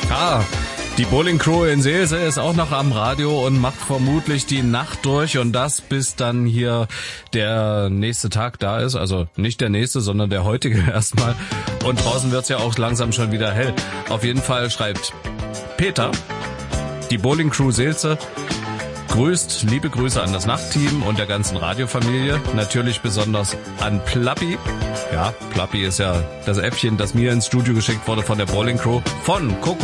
Die Bowling Crew in Seelze ist auch noch am Radio und macht vermutlich die Nacht durch und das bis dann hier der nächste Tag da ist. Also nicht der nächste, sondern der heutige erstmal. Und draußen wird's ja auch langsam schon wieder hell. Auf jeden Fall schreibt Peter, die Bowling Crew Seelze, grüßt, liebe Grüße an das Nachtteam und der ganzen Radiofamilie. Natürlich besonders an Plappi. Ja, Plappi ist ja das Äffchen, das mir ins Studio geschickt wurde von der Bowling Crew von Coco.